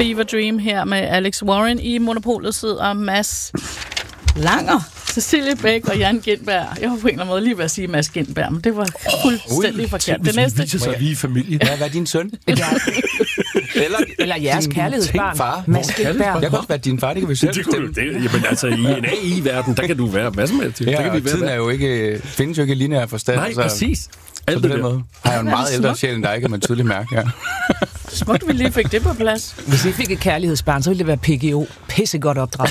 Fever Dream her med Alex Warren. I Monopolet sidder Mads Langer, Cecilie Bæk og Jan Gintberg. Jeg var på en eller anden måde lige ved at sige Mads Gintberg, men det var fuldstændig forkert. Det næste viser sig, at vi er familie. Ja, hvad er din søn? Eller jeres kærlighedsbarn. Far. Mads Gintberg. Jeg kan godt være din far, det kan vi selv bestemme. Jamen altså, i en AI-verden, der kan du være masser med til. Ja, og tiden er jo ikke, findes jo ikke i lineær forstand. Nej, præcis. Så på den måde har jeg jo en meget ældre sjæl end dig, kan man tydeligt mærke. Ja. Smukt, vi lige fik det på plads. Hvis I fik et kærlighedsbarn, så ville det være PGO. Pissegodt opdrag.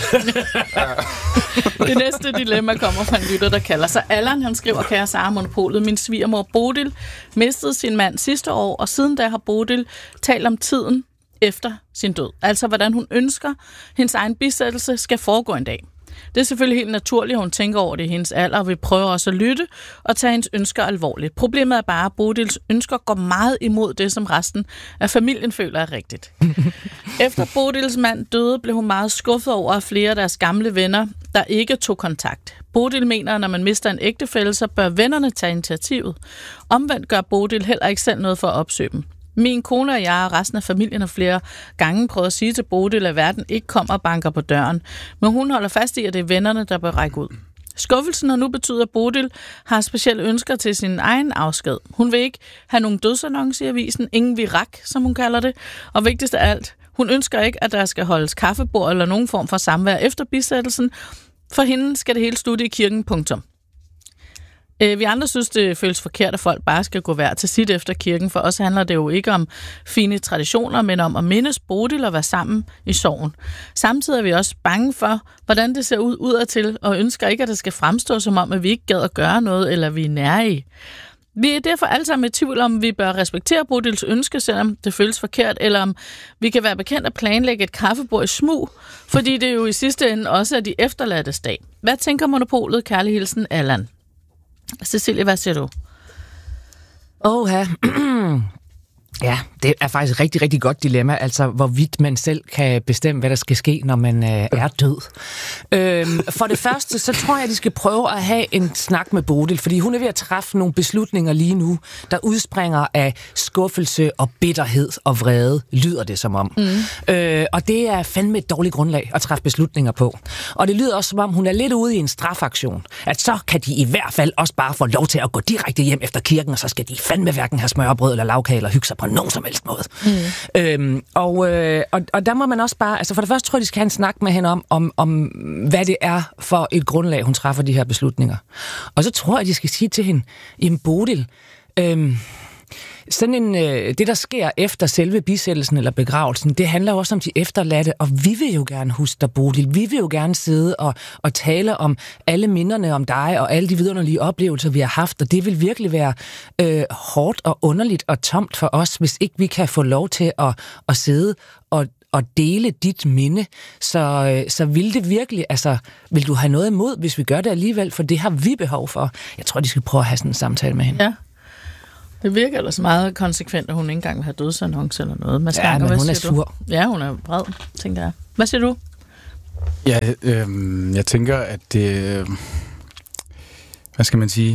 Det næste dilemma kommer fra en lytter, der kalder sig Allan. Han skriver, kære Sara Monopolet, min svigermor Bodil mistede sin mand sidste år, og siden da har Bodil talt om tiden efter sin død. Altså, hvordan hun ønsker, hendes egen bisættelse skal foregå en dag. Det er selvfølgelig helt naturligt, at hun tænker over det i hendes alder, og vil prøve også at lytte og tage hendes ønsker alvorligt. Problemet er bare, at Bodils ønsker går meget imod det, som resten af familien føler er rigtigt. Efter Bodils mand døde, blev hun meget skuffet over flere af deres gamle venner, der ikke tog kontakt. Bodil mener, at når man mister en ægtefælle, så bør vennerne tage initiativet. Omvendt gør Bodil heller ikke selv noget for at opsøge dem. Min kone og jeg og resten af familien har flere gange prøvet at sige til Bodil, at verden ikke kommer og banker på døren. Men hun holder fast i, at det er vennerne, der bør række ud. Skuffelsen har nu betydet, at Bodil har specielle ønsker til sin egen afsked. Hun vil ikke have nogen dødsannonce i avisen, ingen virak, som hun kalder det. Og vigtigst af alt, hun ønsker ikke, at der skal holdes kaffebord eller nogen form for samvær efter bisættelsen. For hende skal det hele slutte i kirken, punktum. Vi andre synes, det føles forkert, at folk bare skal gå hver til sit efter kirken. For os handler det jo ikke om fine traditioner, men om at mindes Bodil og være sammen i sorgen. Samtidig er vi også bange for, hvordan det ser ud udadtil, og ønsker ikke, at det skal fremstå som om, at vi ikke gad at gøre noget, eller vi er nærige. Vi er derfor alle sammen i tvivl om, vi bør respektere Bodils ønske, selvom det føles forkert, eller om vi kan være bekendt at planlægge et kaffebord i smug, fordi det jo i sidste ende også er de efterladtes dag. Hvad tænker Monopolet? Kærlig hilsen, Allan. Cecilie, hvad siger du? Ja, det er faktisk et rigtig, rigtig godt dilemma, altså hvorvidt man selv kan bestemme, hvad der skal ske, når man er død. For det første, så tror jeg, at de skal prøve at have en snak med Bodil, fordi hun er ved at træffe nogle beslutninger lige nu, der udspringer af skuffelse og bitterhed og vrede, lyder det som om. Og det er fandme et dårligt grundlag at træffe beslutninger på. Og det lyder også som om, hun er lidt ude i en strafaktion. At så kan de i hvert fald også bare få lov til at gå direkte hjem efter kirken, og så skal de fandme hverken have smørbrød eller lagkage eller hygge sig på nogen som helst måde. Og der må man også bare, altså for det første tror jeg, de skal have en snak med hende om hvad det er for et grundlag, hun træffer de her beslutninger. Og så tror jeg, de skal sige til hende, jamen Bodil, det der sker efter selve bisættelsen eller begravelsen, det handler også om de efterladte, og vi vil jo gerne huske dig, Bodil. Vi vil jo gerne sidde og tale om alle minderne om dig, og alle de vidunderlige oplevelser, vi har haft, og det vil virkelig være hårdt og underligt og tomt for os, hvis ikke vi kan få lov til at sidde og dele dit minde, så vil det virkelig, altså, vil du have noget imod, hvis vi gør det alligevel, for det har vi behov for. Jeg tror, de skal prøve at have sådan en samtale med hende. Ja. Det virker ellers meget konsekvent, at hun ikke engang vil have dødsannonce eller noget. Men hun er sur. Ja, hun er vred, tænker jeg. Hvad siger du? Ja, jeg tænker, at det... hvad skal man sige?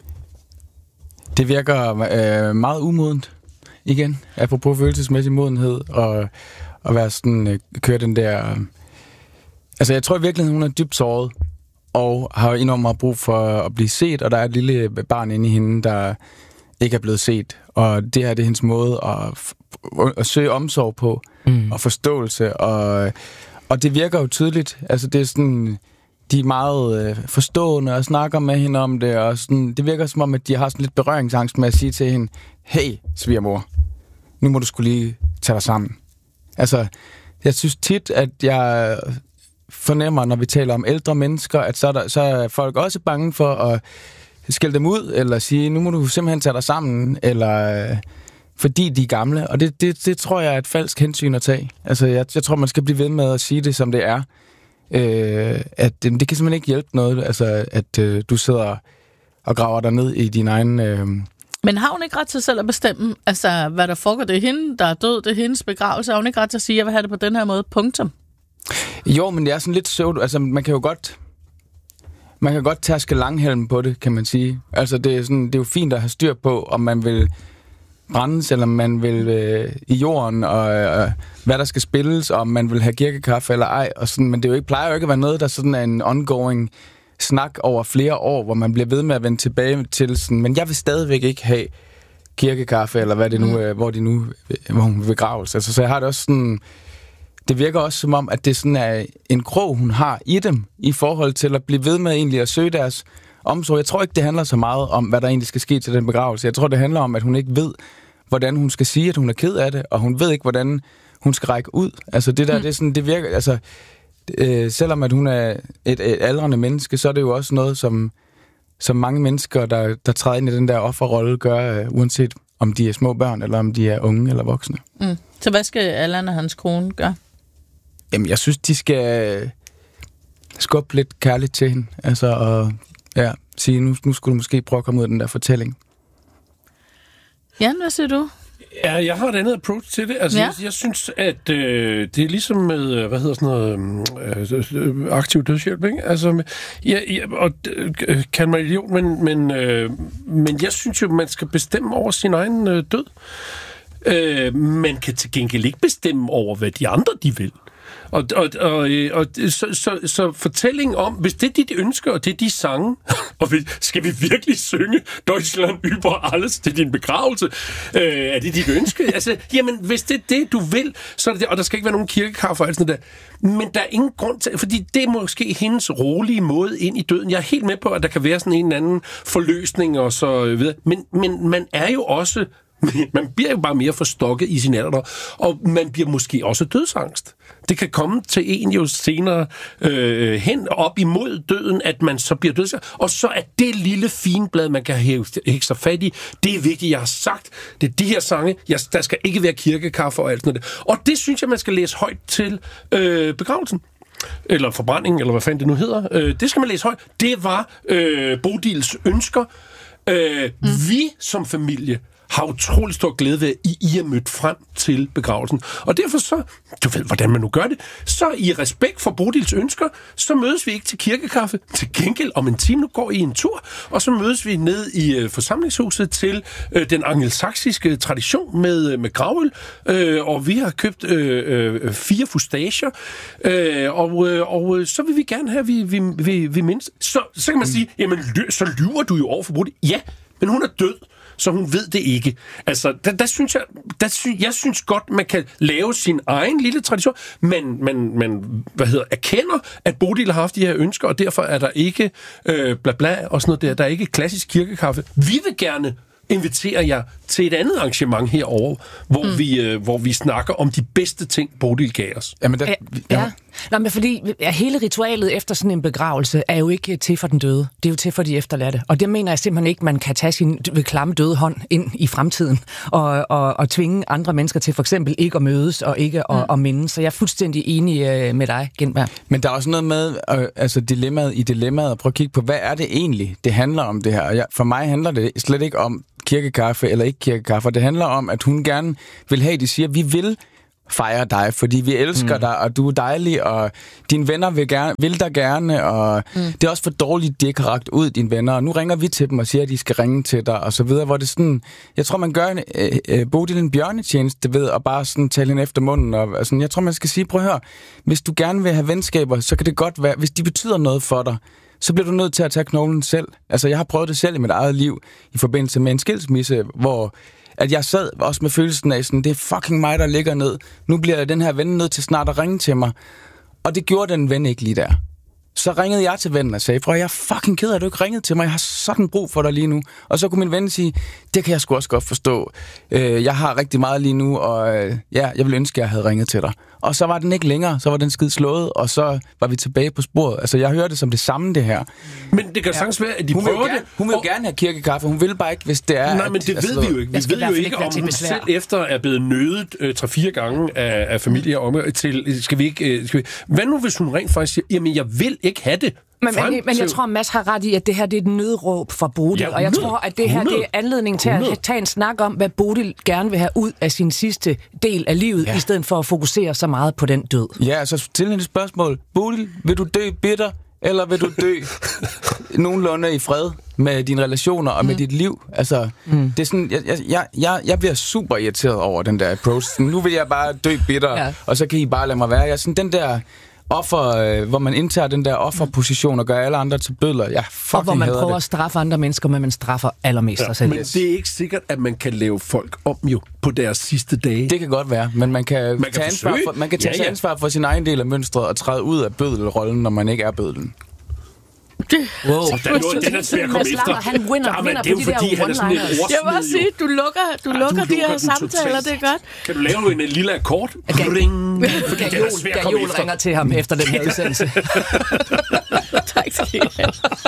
Det virker meget umodent, igen. Apropos følelsesmæssig modenhed, og at være sådan, køre den der... Altså, jeg tror i virkeligheden, hun er dybt såret, og har enormt meget brug for at blive set, og der er et lille barn inde i hende, der ikke er blevet set. Og det her, det er hendes måde at søge omsorg på, og forståelse, og det virker jo tydeligt. Altså, det er sådan... De er meget forstående og snakker med hende om det, og sådan, det virker som om, at de har sådan lidt berøringsangst med at sige til hende, hey, svigermor, nu må du skulle lige tage dig sammen. Altså, jeg synes tit, at jeg fornemmer, når vi taler om ældre mennesker, at så er folk også bange for at skælde dem ud, eller sige, nu må du simpelthen tage dig sammen, eller fordi de er gamle. Og det tror jeg er et falsk hensyn at tage. Altså, jeg tror, man skal blive ved med at sige det, som det er. At det kan simpelthen ikke hjælpe noget, altså, at du sidder og graver dig ned i din egen... Men har hun ikke ret til selv at bestemme, altså, hvad der foregår? Det er hende, der er død, det er hendes begravelse. Har hun ikke ret til at sige, jeg vil have det på den her måde, punktum? Jo, men det er sådan lidt søvd. Altså, man kan godt tærske langhelm på det, kan man sige. Altså, det er jo fint at have styr på, om man vil brændes, eller om man vil i jorden, og hvad der skal spilles, og om man vil have kirkekaffe eller ej. Og sådan, men det plejer jo ikke at være noget, der sådan er en ongoing snak over flere år, hvor man bliver ved med at vende tilbage til sådan, men jeg vil stadigvæk ikke have kirkekaffe, eller hvad det nu er, hvor hun begraves. Altså, så jeg har det også sådan, det virker også som om, at det sådan er en krog, hun har i dem, i forhold til at blive ved med egentlig at søge deres omsorg. Jeg tror ikke, det handler så meget om, hvad der egentlig skal ske til den begravelse. Jeg tror, det handler om, at hun ikke ved, hvordan hun skal sige, at hun er ked af det, og hun ved ikke, hvordan hun skal række ud. Altså det der, det er sådan, det virker, altså selvom at hun er et aldrende menneske, så er det jo også noget, som mange mennesker, der træder ind i den der offerrolle, gør, uanset om de er små børn, eller om de er unge eller voksne. Så hvad skal Allan og hans kone gøre? Jamen, jeg synes, de skal skubbe lidt kærligt til hende, altså, og sige, nu skulle du måske prøve at komme ud af den der fortælling. Jan, hvad siger du? Ja, jeg har et andet approach til det. Altså, jeg synes, at det er ligesom med, hvad hedder sådan noget, aktiv dødshjælp, ikke? Altså, kan man idiot, men jeg synes jo, man skal bestemme over sin egen død. Man kan til gengæld ikke bestemme over, hvad de andre de vil. Så fortællingen om, hvis det er dit ønsker, og det er de sange, og skal vi virkelig synge Deutschland über alles til din begravelse? Er det dit ønske? Altså, jamen, hvis det er det, du vil, så er det det, og der skal ikke være nogen kirkekaffe og alt sådan der. Men der er ingen grund til, fordi det er måske hendes rolige måde ind i døden. Jeg er helt med på, at der kan være sådan en eller anden forløsning og så videre. Men man er jo også... Man bliver jo bare mere forstokket i sin alder, og man bliver måske også dødsangst. Det kan komme til en jo senere hen op imod døden, at man så bliver dødsangst. Og så er det lille finblad, man kan hæve sig fat i, det er vigtigt, jeg har sagt. Det er de her sange, der skal ikke være kirkekaffe og alt sådan noget. Og det synes jeg, man skal læse højt til begravelsen. Eller forbrænding, eller hvad fanden det nu hedder. Det skal man læse højt. Det var Bodils ønsker. Vi som familie har utrolig stor glæde ved, at I er mødt frem til begravelsen. Og derfor så, du ved, hvordan man nu gør det, så i respekt for Bodils ønsker, så mødes vi ikke til kirkekaffe. Til gengæld om en time, nu går I en tur, og så mødes vi ned i forsamlingshuset til den angelsaksiske tradition med gravøl, og vi har købt 4 fustager, og så vil vi gerne have, vi mindst. Så kan man sige, jamen, så lyver du jo over for Bodil. Ja, men hun er død, så hun ved det ikke. Altså, jeg synes godt, man kan lave sin egen lille tradition, men erkender, at Bodil har haft de her ønsker, og derfor er der ikke bla bla og sådan noget der. Der er ikke klassisk kirkekaffe. Vi vil gerne invitere jer til et andet arrangement herovre, hvor vi snakker om de bedste ting, Bodil gav os. Jamen, Nå, men fordi hele ritualet efter sådan en begravelse er jo ikke til for den døde. Det er jo til for de efterladte. Og det mener jeg simpelthen ikke, man kan tage sin klamme døde hånd ind i fremtiden og tvinge andre mennesker til for eksempel ikke at mødes og ikke at mindes. Så jeg er fuldstændig enig med dig, Gintberg. Men der er også noget med altså dilemmaet at prøve at kigge på, hvad er det egentlig, det handler om det her? For mig handler det slet ikke om kirkekaffe eller ikke kirkekaffe. Det handler om, at hun gerne vil have, de siger, vi vil fejre dig, fordi vi elsker dig, og du er dejlig, og dine venner vil dig gerne, og det er også for dårligt, de ikke har rakt ud, dine venner, og nu ringer vi til dem og siger, at de skal ringe til dig, og så videre, hvor det sådan, jeg tror, man gør Bodil en bjørnetjeneste ved at bare sådan tale hende efter munden, og sådan, jeg tror, man skal sige, prøv at høre, hvis du gerne vil have venskaber, så kan det godt være, hvis de betyder noget for dig, så bliver du nødt til at tage knoglen selv. Altså, jeg har prøvet det selv i mit eget liv, i forbindelse med en skilsmisse, hvor at jeg sad også med følelsen af sådan, det er fucking mig, der ligger ned. Nu bliver den her ven nødt til snart at ringe til mig. Og det gjorde den ven ikke lige der. Så ringede jeg til vennen og sagde, jeg er fucking ked af, at du ikke ringede til mig. Jeg har sådan brug for dig lige nu. Og så kunne min ven sige, det kan jeg sgu også godt forstå. Jeg har rigtig meget lige nu, og jeg vil ønske, at jeg havde ringet til dig. Og så var den ikke længere, så var den skide slået, og så var vi tilbage på sporet. Altså, jeg hører det som det samme, det her. Men det kan sagtens være, at de prøver det. Hun vil gerne have kirkekaffe, hun vil bare ikke, hvis det er... Nej, men det ved vi jo ikke. Vi ved jo ikke, om hun selv efter er blevet nødet 3-4 gange af familie om til... Skal vi... Hvad nu, hvis hun rent faktisk siger, jamen, jeg vil ikke have det? Men jeg tror, Mads har ret i, at det her det er et nødråb fra Bodil, og jeg tror, at det her det er anledning til at tage en snak om, hvad Bodil gerne vil have ud af sin sidste del af livet, i stedet for at fokusere så meget på den død. Ja, så til et spørgsmål. Bodil, vil du dø bitter, eller vil du dø nogenlunde i fred med dine relationer og med dit liv. Altså, det er sådan, jeg bliver super irriteret over den der approach. Nu vil jeg bare dø bitter, og så kan I bare lade mig være. Jeg er sådan, den der offer, hvor man indtager den der offerposition og gør alle andre til bødler. Jeg fucking og hvor man hader prøver det. at straffe andre mennesker, men man straffer allermest sig selv. Men det er ikke sikkert, at man kan lave folk om jo på deres sidste dage. Det kan godt være, men man kan tage ansvar for sin egen del af mønstret og træde ud af bødelrollen, når man ikke er bødlen. Wow. Den er svær at komme efter. Han vinder på det er jo fordi, han er sådan et ordsmed. Jeg vil også sige, du lukker de her samtaler, det er godt. Kan du lave en lille akkord? Ring. Fordi Gajol ringer til ham efter den her udsendelse. Tak skal I have.